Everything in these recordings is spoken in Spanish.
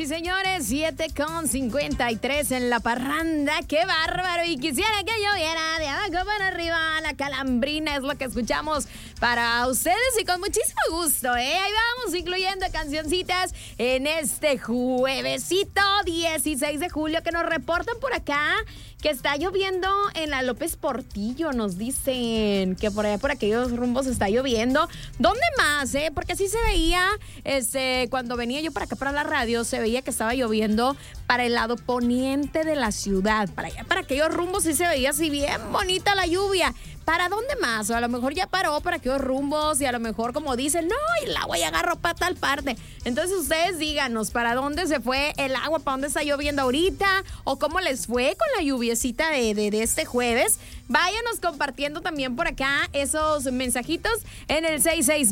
y señores, 7:53 en la parranda. ¡Qué bárbaro! Y quisiera que lloviera de abajo para arriba. La calambrina es lo que escuchamos para ustedes y con muchísimo gusto, ¿eh? Ahí vamos incluyendo cancioncitas en este juevesito 16 de julio que nos reportan por acá que está lloviendo en la López Portillo. Nos dicen que por allá, por aquellos rumbos está lloviendo. ¿Dónde más, Porque así se veía, cuando venía yo para acá para la radio, se veía que estaba lloviendo para el lado poniente de la ciudad. Para allá, para aquellos rumbos sí se veía así bien bonita la lluvia. ¿Para dónde más? O a lo mejor ya paró para aquellos rumbos y a lo mejor como dicen, no, el agua ya agarró para tal parte. Entonces ustedes díganos, ¿para dónde se fue el agua? ¿Para dónde está lloviendo ahorita? ¿O cómo les fue con la lluviecita de este jueves? Váyanos compartiendo también por acá esos mensajitos en el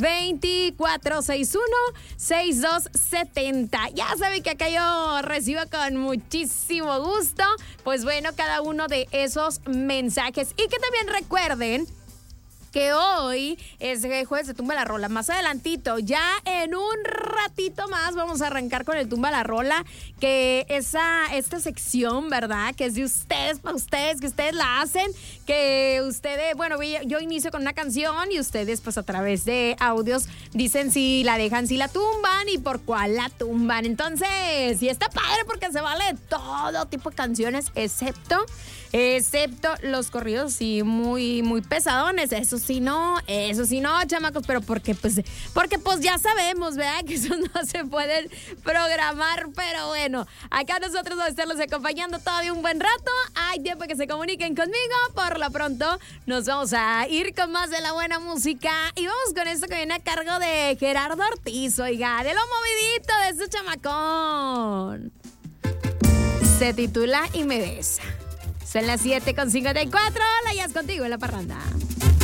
6620-461-6270. Ya saben que acá yo recibo con muchísimo gusto, pues bueno, cada uno de esos mensajes. Y que también recuerden que hoy es jueves de Tumba la Rola. Más adelantito, ya en un ratito más vamos a arrancar con el Tumba la Rola, que esta sección, ¿verdad? Que es de ustedes, para ustedes, que ustedes la hacen, que ustedes, bueno, yo inicio con una canción y ustedes pues a través de audios dicen si la dejan, si la tumban y por cuál la tumban. Entonces, y está padre porque se vale todo tipo de canciones, excepto los corridos sí muy, muy pesadones. Eso sí no, chamacos, pero porque ya sabemos, ¿verdad? Que eso no se pueden programar, pero bueno, acá nosotros vamos a estarlos acompañando todavía un buen rato. Hay tiempo que se comuniquen conmigo. Por lo pronto, nos vamos a ir con más de la buena música y vamos con esto que viene a cargo de Gerardo Ortiz, oiga, de lo movidito de su chamacón. Se titula Y me besa. Son las 7:54. Hola, ya es contigo en la parranda.